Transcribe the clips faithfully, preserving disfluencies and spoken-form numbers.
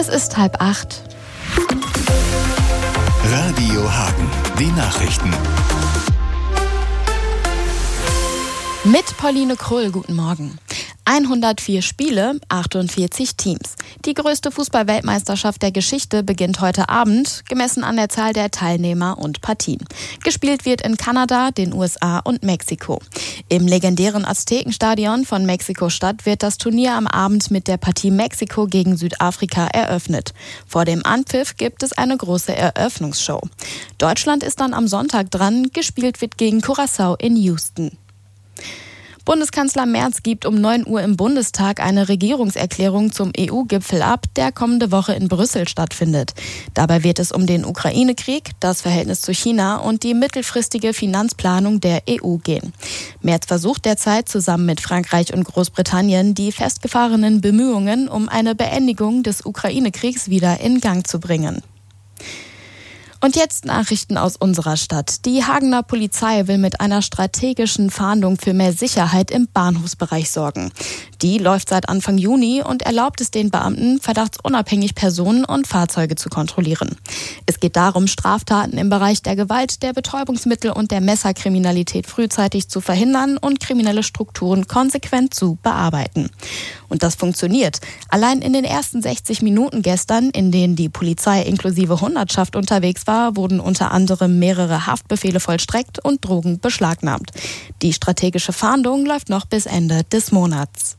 Es ist halb acht. Radio Hagen, die Nachrichten. Mit Pauline Krull, guten Morgen. hundertvier Spiele, achtundvierzig Teams. Die größte Fußball-Weltmeisterschaft der Geschichte beginnt heute Abend, gemessen an der Zahl der Teilnehmer und Partien. Gespielt wird in Kanada, den U S A und Mexiko. Im legendären Aztekenstadion von Mexiko-Stadt wird das Turnier am Abend mit der Partie Mexiko gegen Südafrika eröffnet. Vor dem Anpfiff gibt es eine große Eröffnungsshow. Deutschland ist dann am Sonntag dran, gespielt wird gegen Curaçao in Houston. Bundeskanzler Merz gibt um neun Uhr im Bundestag eine Regierungserklärung zum E U-Gipfel ab, der kommende Woche in Brüssel stattfindet. Dabei wird es um den Ukraine-Krieg, das Verhältnis zu China und die mittelfristige Finanzplanung der E U gehen. Merz versucht derzeit zusammen mit Frankreich und Großbritannien, die festgefahrenen Bemühungen um eine Beendigung des Ukraine-Kriegs wieder in Gang zu bringen. Und jetzt Nachrichten aus unserer Stadt. Die Hagener Polizei will mit einer strategischen Fahndung für mehr Sicherheit im Bahnhofsbereich sorgen. Die läuft seit Anfang Juni und erlaubt es den Beamten, verdachtsunabhängig Personen und Fahrzeuge zu kontrollieren. Es geht darum, Straftaten im Bereich der Gewalt, der Betäubungsmittel und der Messerkriminalität frühzeitig zu verhindern und kriminelle Strukturen konsequent zu bearbeiten. Und das funktioniert. Allein in den ersten sechzig Minuten gestern, in denen die Polizei inklusive Hundertschaft unterwegs war, wurden unter anderem mehrere Haftbefehle vollstreckt und Drogen beschlagnahmt. Die strategische Fahndung läuft noch bis Ende des Monats.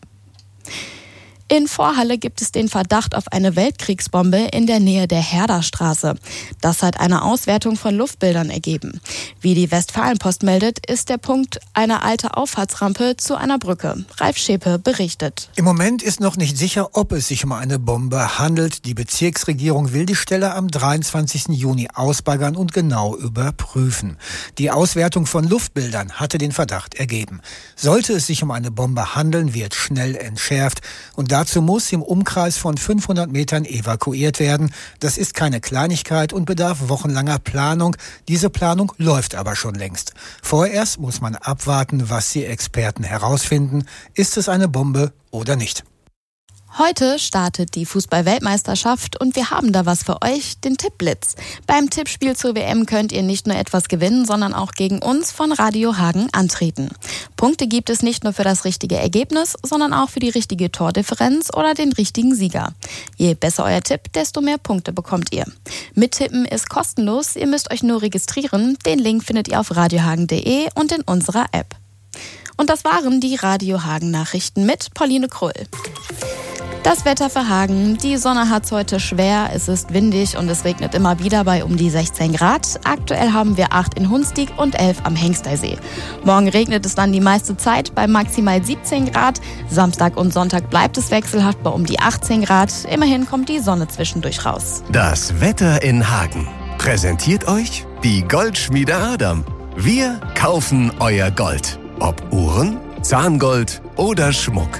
In Vorhalle gibt es den Verdacht auf eine Weltkriegsbombe in der Nähe der Herderstraße. Das hat eine Auswertung von Luftbildern ergeben. Wie die Westfalenpost meldet, ist der Punkt eine alte Auffahrtsrampe zu einer Brücke. Ralf Schepe berichtet. Im Moment ist noch nicht sicher, ob es sich um eine Bombe handelt. Die Bezirksregierung will die Stelle am dreiundzwanzigsten Juni ausbaggern und genau überprüfen. Die Auswertung von Luftbildern hatte den Verdacht ergeben. Sollte es sich um eine Bombe handeln, wird schnell entschärft und dazu muss im Umkreis von fünfhundert Metern evakuiert werden. Das ist keine Kleinigkeit und bedarf wochenlanger Planung. Diese Planung läuft aber schon längst. Vorerst muss man abwarten, was die Experten herausfinden. Ist es eine Bombe oder nicht? Heute startet die Fußball-Weltmeisterschaft und wir haben da was für euch, den Tippblitz. Beim Tippspiel zur W M könnt ihr nicht nur etwas gewinnen, sondern auch gegen uns von Radio Hagen antreten. Punkte gibt es nicht nur für das richtige Ergebnis, sondern auch für die richtige Tordifferenz oder den richtigen Sieger. Je besser euer Tipp, desto mehr Punkte bekommt ihr. Mittippen ist kostenlos, ihr müsst euch nur registrieren. Den Link findet ihr auf radiohagen punkt de und in unserer App. Und das waren die Radio Hagen Nachrichten mit Pauline Krull. Das Wetter für Hagen. Die Sonne hat's heute schwer, es ist windig und es regnet immer wieder bei um die sechzehn Grad. Aktuell haben wir acht in Hunstig und elf am Hengstersee. Morgen regnet es dann die meiste Zeit bei maximal siebzehn Grad. Samstag und Sonntag bleibt es wechselhaft bei um die achtzehn Grad. Immerhin kommt die Sonne zwischendurch raus. Das Wetter in Hagen präsentiert euch die Goldschmiede Adam. Wir kaufen euer Gold. Ob Uhren, Zahngold oder Schmuck.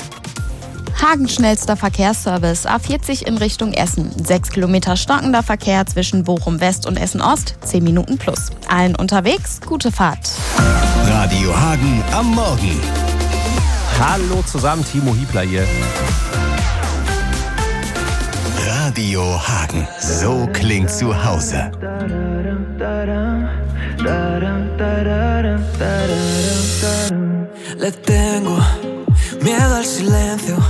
Hagens schnellster Verkehrsservice A vierzig in Richtung Essen. Sechs Kilometer stockender Verkehr zwischen Bochum West und Essen Ost. Zehn Minuten plus. Allen unterwegs, gute Fahrt. Radio Hagen am Morgen. Hallo zusammen, Timo Hiebler hier. Radio Hagen. So klingt zu Hause. Le tengo miedo al silencio.